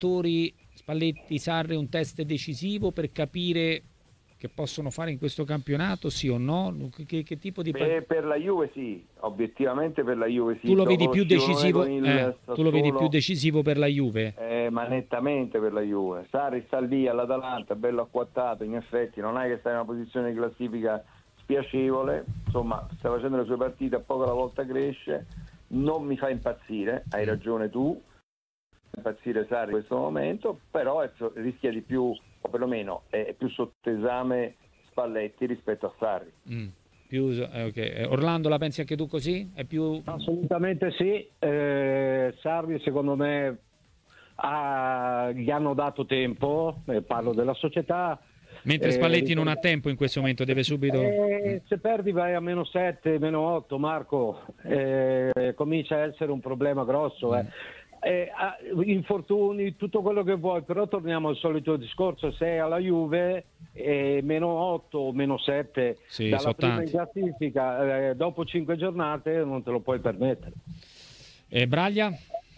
giocatori Spalletti, Sarri un test decisivo per capire che possono fare in questo campionato, sì o no? Che tipo di per la Juve sì, obiettivamente per la Juve sì. Tu lo vedi più decisivo? Tu lo vedi Sassuolo, più decisivo per la Juve? ma nettamente per la Juve. Sarri sta lì all'Atalanta, bello acquattato, in effetti non è che sta in una posizione di classifica spiacevole, insomma sta facendo le sue partite, a poco alla volta cresce, non mi fa impazzire, hai ragione tu, impazzire Sarri in questo momento, però rischia di più, o perlomeno è più sotto esame Spalletti rispetto a Sarri. Okay. Orlando, la pensi anche tu così? È più... Assolutamente sì. Sarri secondo me gli hanno dato tempo, parlo della società. Mentre Spalletti non ha tempo in questo momento, deve subito... Se perdi vai a -7, -8, Marco, comincia a essere un problema grosso. Infortuni, tutto quello che vuoi, però torniamo al solito discorso: sei alla Juve -8 o -7 sì, dalla prima in classifica, dopo 5 giornate non te lo puoi permettere. Braglia?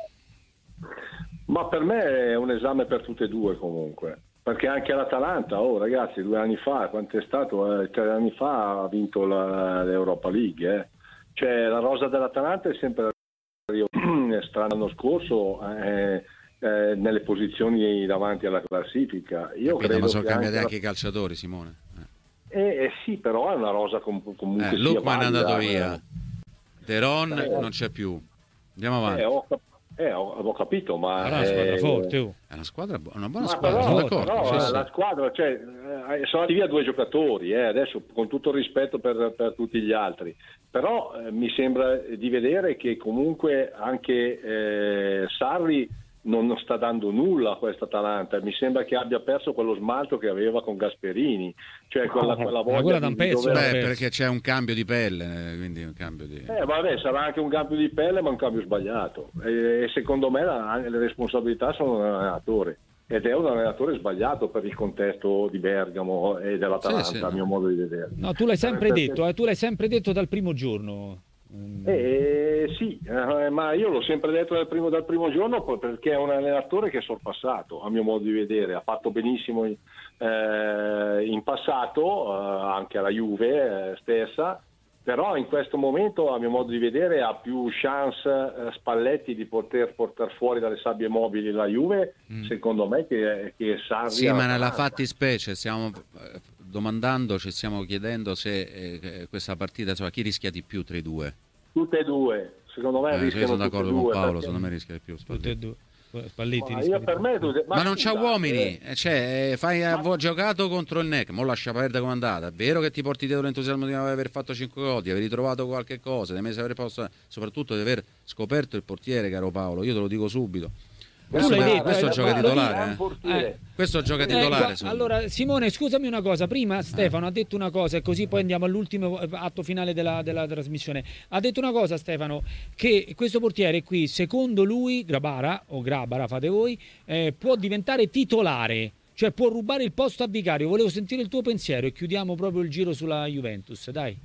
Ma per me è un esame per tutte e due comunque, perché anche l'Atalanta, ragazzi, 2 anni fa, quanto è stato? 3 anni fa ha vinto l'Europa League, cioè la rosa dell'Atalanta è sempre strano. L'anno scorso nelle posizioni davanti alla classifica, io credo ma sono che cambiati anche i calciatori, Simone. Sì, però è una rosa comunque Lukman è andato valida, via, Deron non c'è più, andiamo avanti. Ho capito, ma è una squadra forte. È una buona squadra, sono d'accordo. Però la squadra, cioè, sono andati via 2 giocatori, adesso con tutto il rispetto per tutti gli altri, però mi sembra di vedere che comunque anche Sarri non sta dando nulla a questa Atalanta. Mi sembra che abbia perso quello smalto che aveva con Gasperini, cioè quella voglia da un pezzo, perché c'è un cambio di pelle, quindi un cambio di... vabbè, sarà anche un cambio di pelle, ma un cambio sbagliato, e secondo me le responsabilità sono dell'allenatore, ed è un allenatore sbagliato per il contesto di Bergamo e dell'Atalanta, a mio modo di vedere. No, tu l'hai sempre detto dal primo giorno. Sì, ma io l'ho sempre detto dal primo giorno, perché è un allenatore che è sorpassato, a mio modo di vedere. Ha fatto benissimo in passato, anche alla Juve stessa, però in questo momento, a mio modo di vedere, ha più chance Spalletti di poter portare fuori dalle sabbie mobili la Juve, secondo me, che Sarri. Sì, ma nella fattispecie stiamo domandandoci, stiamo chiedendo se questa partita, insomma, chi rischia di più tra i due? Tutte e due, secondo me rischiano. Sono d'accordo con Paolo, perché... secondo me rischia di più tutte e due. Spalletti ma non c'ha uomini, ha giocato contro il NEC, mo lascia perdere come è andata. È vero che ti porti dietro l'entusiasmo di aver fatto 5 gol, di aver ritrovato qualche cosa, soprattutto di aver scoperto il portiere, caro Paolo, io te lo dico subito. Questo gioca titolare. Questo gioca titolare. Allora, Simone, scusami una cosa. Prima Stefano ha detto una cosa, e così poi andiamo all'ultimo atto finale della trasmissione. Ha detto una cosa, Stefano, che questo portiere qui, secondo lui, Grabara o Grabara, fate voi, può diventare titolare, cioè può rubare il posto a Vicario. Volevo sentire il tuo pensiero e chiudiamo proprio il giro sulla Juventus, dai.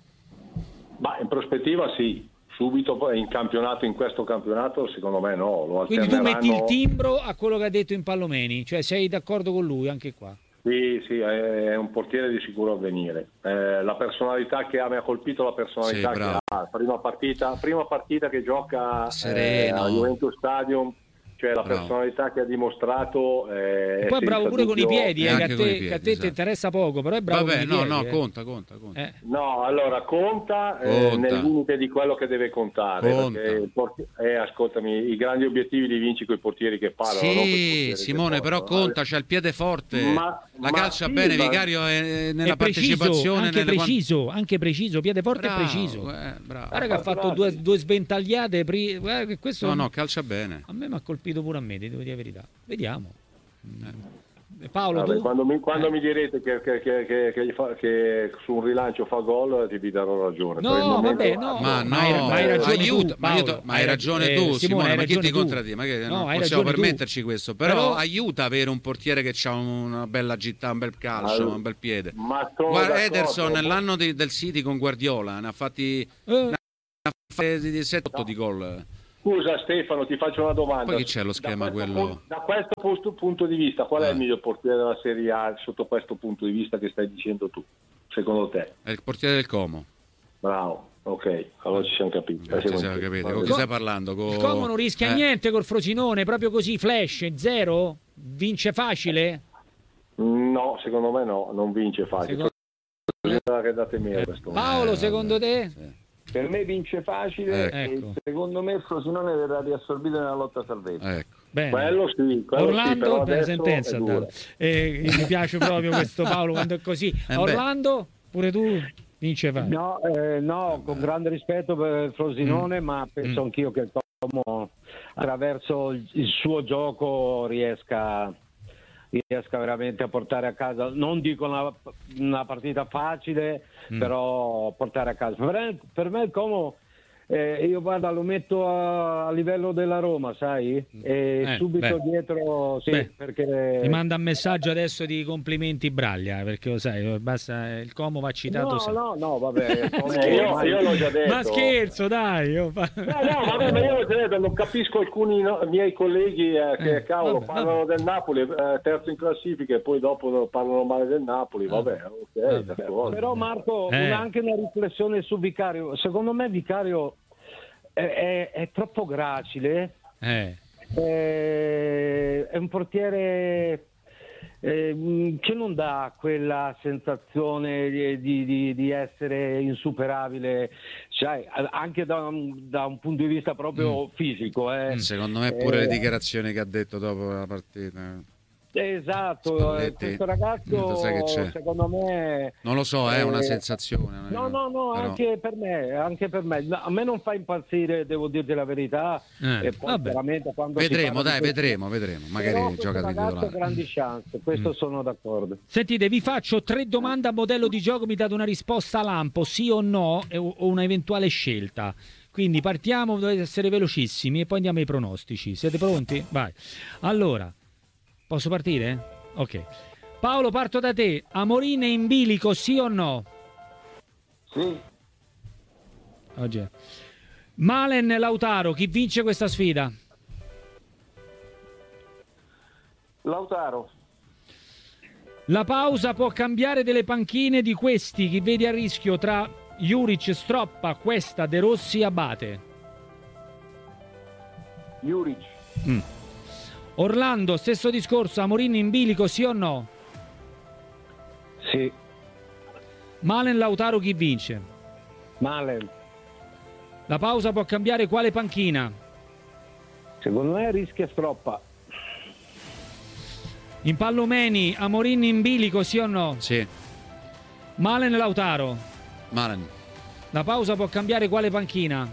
Ma in prospettiva sì. Subito in questo campionato secondo me no. Quindi tu metti il timbro a quello che ha detto Impallomeni, cioè sei d'accordo con lui anche qua? Sì, è un portiere di sicuro avvenire. La personalità che mi ha colpito, la personalità che ha, prima partita che gioca a Juventus Stadium, cioè la personalità che ha dimostrato. E poi è bravo pure con i piedi, che a te ti interessa poco, però è bravo con i piedi. Conta. No, allora conta. Nel limite di quello che deve contare. Ascoltami, i grandi obiettivi li vinci con i portieri che parlano. Sì, Simone, però conta, c'ha il piede forte, la calcia bene, Vicario è nella partecipazione. Anche preciso, piede forte e preciso. Guarda che ha fatto due sventagliate. No, calcia bene. A me mi ha colpito pure a me, devo dire la verità. Vediamo. Paolo, tu? Quando mi direte che su un rilancio fa gol, ti darò ragione. No, vabbè, ma hai ragione. Ma hai ragione tu, Simone, ma chi ti contraddice? Ma che non possiamo permetterci questo. Però aiuta avere un portiere che ha una bella agilità, un bel calcio, un bel piede. Guarda, Ederson nell'anno del City con Guardiola ne ha fatti 7-8 di gol. Scusa Stefano, ti faccio una domanda. Poi chi c'è lo schema quello? Da questo punto di vista, qual è il miglior portiere della Serie A sotto questo punto di vista che stai dicendo tu, secondo te? È il portiere del Como. Bravo, ok, allora ci siamo capiti. Ci siamo capiti. Con chi stai parlando? Il Como non rischia niente col Frosinone, proprio così, flash, zero? Vince facile? No, secondo me no, non vince facile. Che date meno questo. Paolo, secondo te? Sì. Per me vince facile Ecco. e secondo me il Frosinone verrà riassorbito nella lotta salvezza. Ecco. Bene. Quello sì, Orlando, però sentenza. è dura. Mi piace proprio questo Paolo quando è così. Orlando, pure tu vince facile. No, con grande rispetto per il Frosinone, ma penso anch'io che il Como attraverso il suo gioco riesca veramente a portare a casa, non dico una partita facile, però portare a casa. Per me il Como, io guarda, lo metto a livello della Roma, sai? E subito dietro, sì, perché... Mi manda un messaggio adesso di complimenti Braglia, perché lo sai, basta, il Como va citato sempre. No, vabbè. Io l'ho già detto. Ma scherzo, dai! No, vabbè, ma io l'ho già detto, non capisco alcuni miei colleghi che cavolo parlano del Napoli, terzo in classifica, e poi dopo parlano male del Napoli, vabbè, ok, d'accordo. Però Marco, anche una riflessione su Vicario. Secondo me Vicario è troppo gracile, è un portiere che non dà quella sensazione di essere insuperabile, cioè, anche da un punto di vista proprio fisico. Secondo me pure le dichiarazioni che ha detto dopo la partita. Esatto, Spalletti, questo ragazzo sai che c'è? secondo me... Non lo so, è una sensazione. No, però... anche per me. No, a me non fa impazzire, devo dirti la verità. E poi veramente quando vedremo, vedremo. Magari gioca di titolare. Grandi chance, questo sono d'accordo. Sentite, vi faccio 3 domande a modello di gioco, mi date una risposta lampo, sì o no, o una eventuale scelta. Quindi partiamo, dovete essere velocissimi e poi andiamo ai pronostici. Siete pronti? Vai. Allora, posso partire? Ok. Paolo, parto da te. Amorin e in bilico, sì o no? Sì. Oggi è. Malen e Lautaro, chi vince questa sfida? Lautaro. La pausa può cambiare delle panchine di questi, chi vede a rischio tra Juric, Stroppa, Cuesta, De Rossi, Abate? Juric. Orlando, stesso discorso, Amorin in bilico, sì o no? Sì. Malen, Lautaro, chi vince? Malen. La pausa può cambiare quale panchina? Secondo me rischia Stroppa. In Pallomeni, Amorin in bilico, sì o no? Sì. Malen e Lautaro. Malen. La pausa può cambiare quale panchina?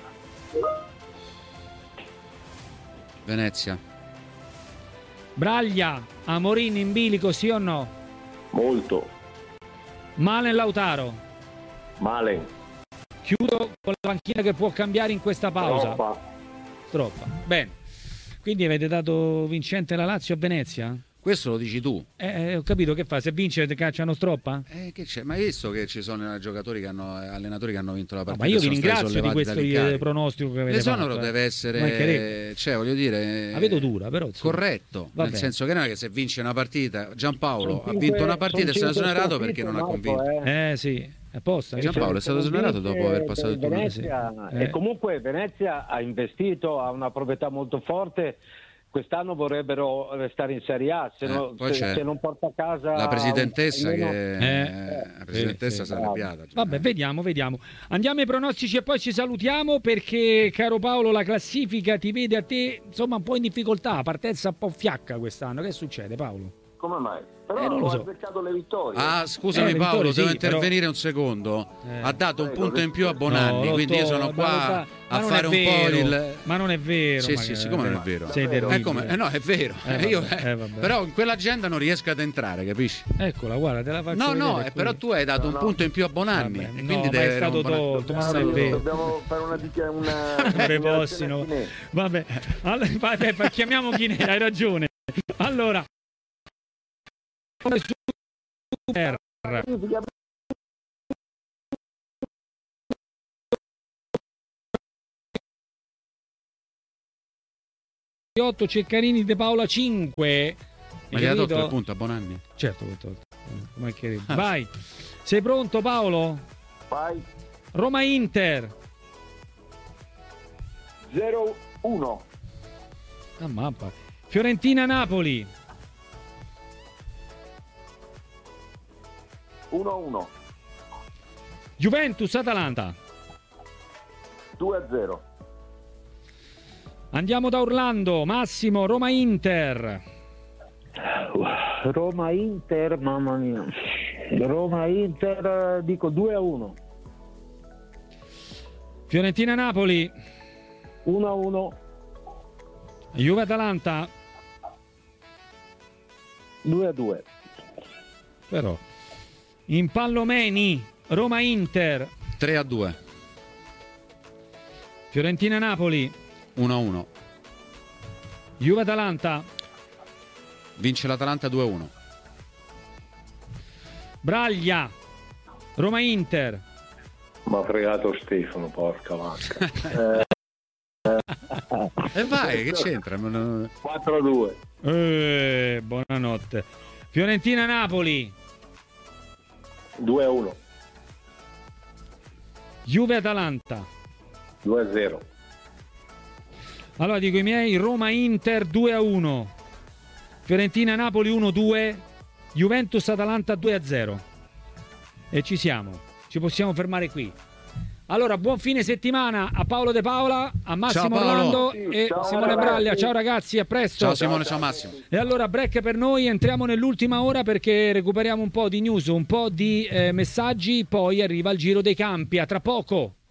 Venezia. Braglia, Amorin in bilico, sì o no? Molto. Malen, Lautaro. Malen. Chiudo con la panchina che può cambiare in questa pausa. Stroppa. Bene. Quindi avete dato vincente la Lazio a Venezia? Questo lo dici tu. Ho capito, che fa? Se vince cacciano Stroppa? Che c'è? Ma hai visto che ci sono giocatori che hanno allenatori che hanno vinto la partita? Ma io vi ringrazio di questo pronostico che avete fatto. L'esonero deve essere, cioè, voglio dire, la vedo dura, però corretto, nel senso che non è che se vince una partita, Giampaolo ha vinto una partita e se ne è esonerato perché non ha convinto. Sì. Apposta. Giampaolo è stato esonerato dopo aver passato il turno. E comunque Venezia ha investito, ha una proprietà molto forte. Quest'anno vorrebbero restare in Serie A, se non porta a casa la presidentessa la presidentessa si è arrabbiata. Vabbè, vediamo. Andiamo ai pronostici e poi ci salutiamo, perché, caro Paolo, la classifica ti vede a te insomma un po' in difficoltà, partenza un po' fiacca quest'anno. Che succede, Paolo? Come mai? Però non lo so. Ha beccato le vittorie. Scusami Paolo, devo intervenire un secondo. Ha dato un punto in più a Bonanni, quindi io sono qua a fare un po' il... Ma non è vero. Sì, come non è vero? Sei terribile. No, è vero. Però in quell'agenda non riesco ad entrare, capisci? Eccola, guarda, te la faccio vedere. Però tu hai dato un punto in più a Bonanni. Vabbè, e quindi ma è stato tolto, ma non è vero. Dobbiamo fare una Vabbè, allora, chiamiamo Chinè, hai ragione. Allora, 8, Ceccarini, De Paola 5. Ma gli ha tolto il punto a Bonanni? Certo, l'ho tolto. Come che... Vai. Sei pronto, Paolo? Vai. Roma-Inter. 0-1. Ah, mappa. Fiorentina-Napoli. 1-1. Juventus-Atalanta. 2-0. Andiamo da Orlando. Massimo, Roma-Inter. Roma-Inter, mamma mia. Roma-Inter, dico 2-1. Fiorentina-Napoli. 1-1. Juve-Atalanta. 2-2. Però. Impallomeni. Roma-Inter. 3-2. Fiorentina-Napoli. 1-1. Juve-Atalanta. Vince l'Atalanta 2-1. Braglia. Roma-Inter. Ma ha fregato Stefano, porca vacca. E vai, che c'entra? 4-2. Buonanotte. Fiorentina-Napoli. 2-1. Juve-Atalanta. 2-0. Allora dico i miei: Roma-Inter 2-1. Fiorentina-Napoli 1-2. Juventus-Atalanta 2-0. E ci siamo. Ci possiamo fermare qui. Allora, buon fine settimana a Paolo De Paola, a Massimo Ciao, Paolo. Orlando e Ciao, Simone ragazzi. Braglia. Ciao ragazzi, a presto. Ciao Simone, ciao Massimo. E allora break per noi, entriamo nell'ultima ora perché recuperiamo un po' di news, un po' di messaggi, poi arriva il giro dei campi. A tra poco.